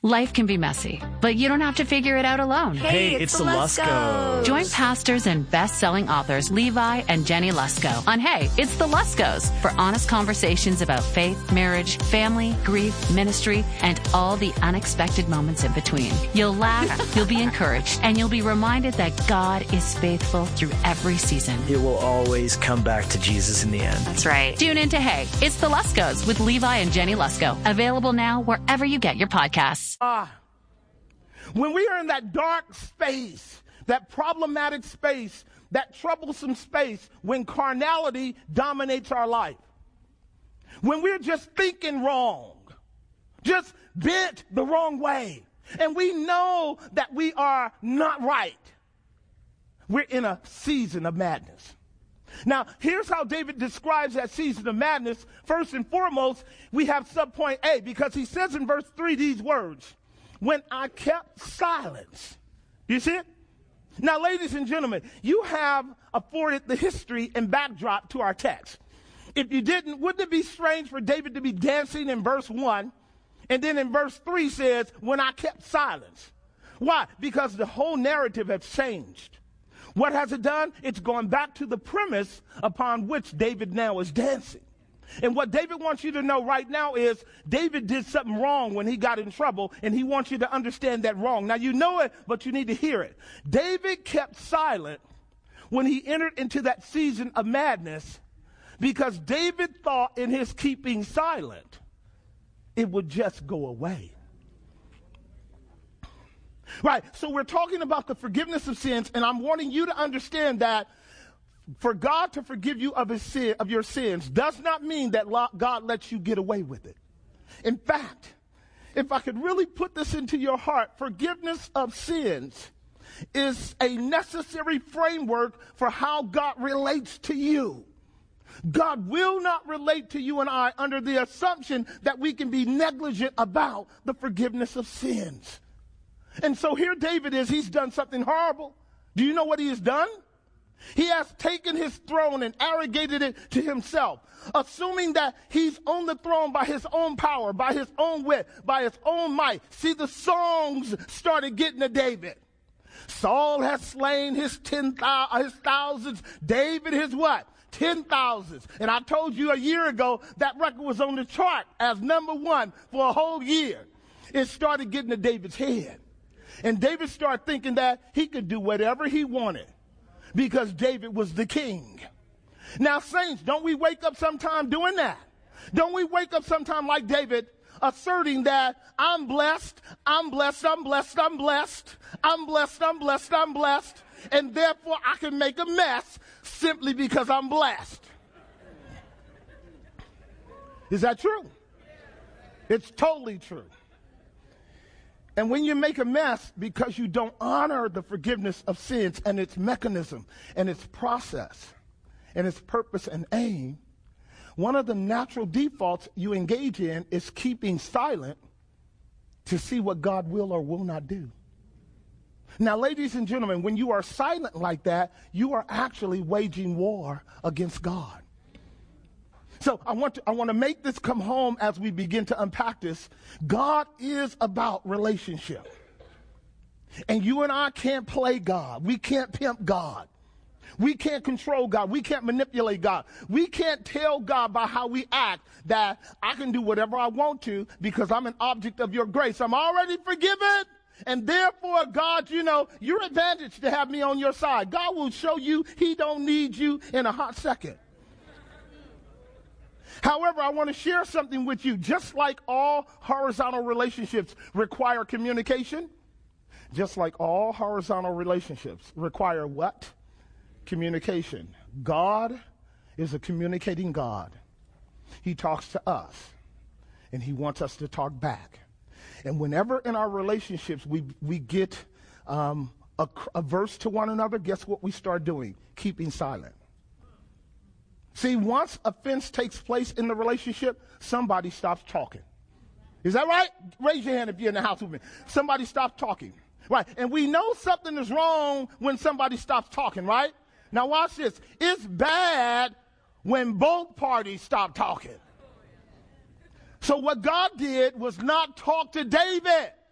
Life can be messy, but you don't have to figure it out alone. Hey, it's the Luskos. Join pastors and best-selling authors Levi and Jenny Lusko on Hey, It's the Luskos for honest conversations about faith, marriage, family, grief, ministry, and all the unexpected moments in between. You'll laugh, you'll be encouraged, and you'll be reminded that God is faithful through every season. It will always come back to Jesus in the end. That's right. Tune in to Hey, It's the Luskos with Levi and Jenny Lusko. Available now wherever you get your podcasts. When we are in that dark space, that problematic space, that troublesome space, when carnality dominates our life, when we're just thinking wrong, just bent the wrong way, and we know that we are not right, we're in a season of madness. Now, here's how David describes that season of madness. First and foremost, we have subpoint A, because he says in verse 3 these words, when I kept silence. You see it? Now, ladies and gentlemen, you have afforded the history and backdrop to our text. If you didn't, wouldn't it be strange for David to be dancing in verse 1, and then in verse 3 says, when I kept silence? Why? Because the whole narrative has changed. What has it done? It's gone back to the premise upon which David now is dancing. And what David wants you to know right now is David did something wrong when he got in trouble, and he wants you to understand that wrong. Now, you know it, but you need to hear it. David kept silent when he entered into that season of madness because David thought in his keeping silent, it would just go away. Right, so we're talking about the forgiveness of sins, and I'm wanting you to understand that for God to forgive you of your sins does not mean that God lets you get away with it. In fact, if I could really put this into your heart, forgiveness of sins is a necessary framework for how God relates to you. God will not relate to you and I under the assumption that we can be negligent about the forgiveness of sins. And so here David is, he's done something horrible. Do you know what he has done? He has taken his throne and arrogated it to himself, assuming that he's on the throne by his own power, by his own wit, by his own might. See, the songs started getting to David. Saul has slain his thousands. David his what? 10,000s. And I told you a year ago that record was on the chart as number one for a whole year. It started getting to David's head. And David started thinking that he could do whatever he wanted because David was the king. Now, saints, don't we wake up sometime doing that? Don't we wake up sometime like David asserting that I'm blessed, I'm blessed, I'm blessed, I'm blessed, I'm blessed, I'm blessed, I'm blessed, and therefore I can make a mess simply because I'm blessed. Is that true? It's totally true. And when you make a mess because you don't honor the forgiveness of sins and its mechanism and its process and its purpose and aim, one of the natural defaults you engage in is keeping silent to see what God will or will not do. Now, ladies and gentlemen, when you are silent like that, you are actually waging war against God. So I want to make this come home as we begin to unpack this. God is about relationship. And you and I can't play God. We can't pimp God. We can't control God. We can't manipulate God. We can't tell God by how we act that I can do whatever I want to because I'm an object of your grace. I'm already forgiven. And therefore, God, you're advantaged to have me on your side. God will show you he don't need you in a hot second. However, I want to share something with you. Just like all horizontal relationships require communication, just like all horizontal relationships require what? Communication. God is a communicating God. He talks to us, and he wants us to talk back. And whenever in our relationships we get averse to one another, guess what we start doing? Keeping silent. See, once offense takes place in the relationship, somebody stops talking. Is that right? Raise your hand if you're in the house with me. Somebody stops talking. Right. And we know something is wrong when somebody stops talking, right? Now watch this. It's bad when both parties stop talking. So what God did was not talk to David.